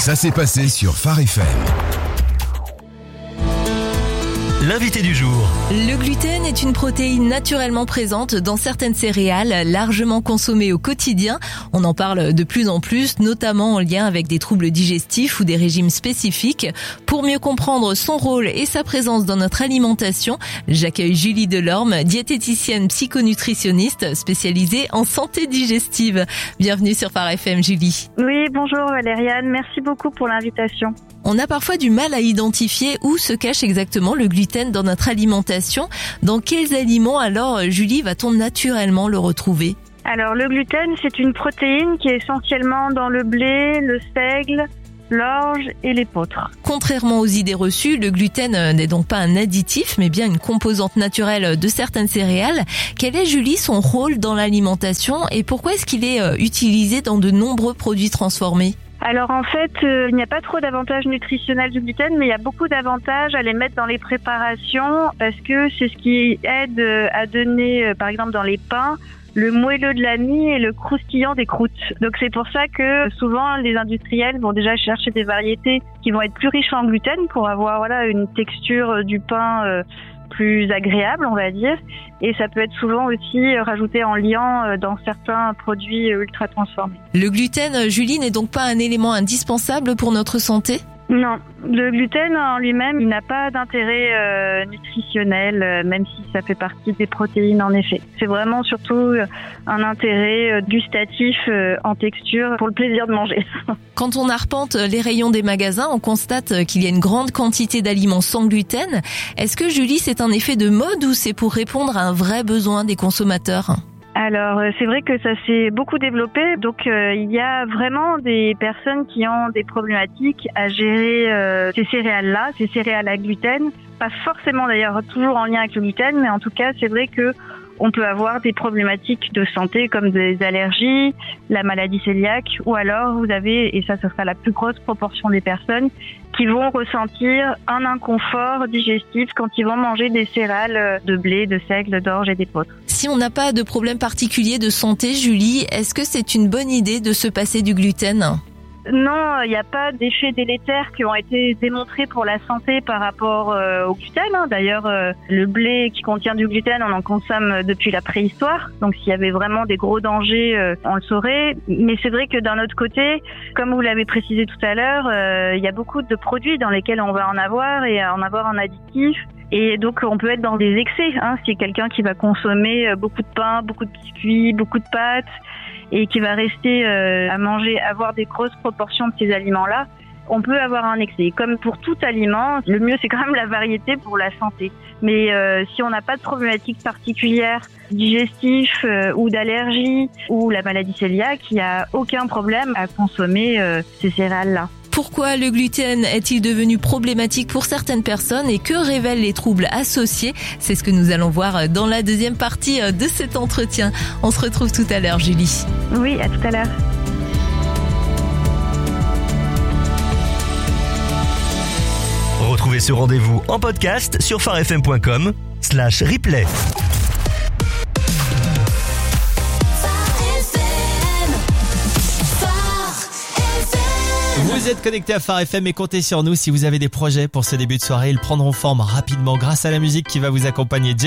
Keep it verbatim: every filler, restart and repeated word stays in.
Ça s'est passé sur Phare F M. L'invité du jour. Le gluten est une protéine naturellement présente dans certaines céréales, largement consommée au quotidien. On en parle de plus en plus, notamment en lien avec des troubles digestifs ou des régimes spécifiques. Pour mieux comprendre son rôle et sa présence dans notre alimentation, j'accueille Julie Delorme, diététicienne psychonutritionniste spécialisée en santé digestive. Bienvenue sur Phare F M, Julie. Oui, bonjour Valériane, merci beaucoup pour l'invitation. On a parfois du mal à identifier où se cache exactement le gluten dans notre alimentation. Dans quels aliments alors, Julie, va-t-on naturellement le retrouver ? Alors le gluten, c'est une protéine qui est essentiellement dans le blé, le seigle, l'orge et l'épeautre. Contrairement aux idées reçues, le gluten n'est donc pas un additif, mais bien une composante naturelle de certaines céréales. Quel est, Julie, son rôle dans l'alimentation et pourquoi est-ce qu'il est utilisé dans de nombreux produits transformés ? Alors en fait, euh, il n'y a pas trop d'avantages nutritionnels du gluten, mais il y a beaucoup d'avantages à les mettre dans les préparations parce que c'est ce qui aide à donner, euh, par exemple dans les pains, le moelleux de la mie et le croustillant des croûtes. Donc c'est pour ça que souvent les industriels vont déjà chercher des variétés qui vont être plus riches en gluten pour avoir voilà une texture du pain euh, plus agréable, on va dire. Et ça peut être souvent aussi rajouté en liant dans certains produits ultra transformés. Le gluten, Julie, n'est donc pas un élément indispensable pour notre santé ? Non, le gluten en lui-même, il n'a pas d'intérêt euh, nutritionnel, euh, même si ça fait partie des protéines en effet. C'est vraiment surtout euh, un intérêt euh, gustatif euh, en texture pour le plaisir de manger. Quand on arpente les rayons des magasins, on constate qu'il y a une grande quantité d'aliments sans gluten. Est-ce que, Julie, c'est un effet de mode ou c'est pour répondre à un vrai besoin des consommateurs ? Alors c'est vrai que ça s'est beaucoup développé, donc euh, il y a vraiment des personnes qui ont des problématiques à gérer euh, ces céréales-là, ces céréales à gluten, pas forcément d'ailleurs toujours en lien avec le gluten, mais en tout cas c'est vrai que on peut avoir des problématiques de santé comme des allergies, la maladie cœliaque, ou alors vous avez, et ça ce sera la plus grosse proportion des personnes, qui vont ressentir un inconfort digestif quand ils vont manger des céréales de blé, de seigle, d'orge et d'épeautre. Si on n'a pas de problème particulier de santé, Julie, est-ce que c'est une bonne idée de se passer du gluten ? Non, il n'y a pas d'effets délétères qui ont été démontrés pour la santé par rapport euh, au gluten. Hein. D'ailleurs, euh, le blé qui contient du gluten, on en consomme depuis la préhistoire. Donc, s'il y avait vraiment des gros dangers, euh, on le saurait. Mais c'est vrai que d'un autre côté, comme vous l'avez précisé tout à l'heure, euh, il y a beaucoup de produits dans lesquels on va en avoir et en avoir un additif. Et donc, on peut être dans des excès. Hein. C'est quelqu'un qui va consommer beaucoup de pain, beaucoup de biscuits, beaucoup de pâtes et qui va rester euh, à manger, avoir des grosses proportions de ces aliments-là, on peut avoir un excès. Comme pour tout aliment, le mieux c'est quand même la variété pour la santé. Mais euh, si on n'a pas de problématique particulière digestive euh, ou d'allergie ou la maladie cœliaque, il n'y a aucun problème à consommer euh, ces céréales-là. Pourquoi le gluten est-il devenu problématique pour certaines personnes et que révèlent les troubles associés ? C'est ce que nous allons voir dans la deuxième partie de cet entretien. On se retrouve tout à l'heure, Julie. Oui, à tout à l'heure. Retrouvez ce rendez-vous en podcast sur pharefm point com slash replay. Vous êtes connecté à Phare F M et comptez sur nous si vous avez des projets pour ce début de soirée. Ils prendront forme rapidement grâce à la musique qui va vous accompagner.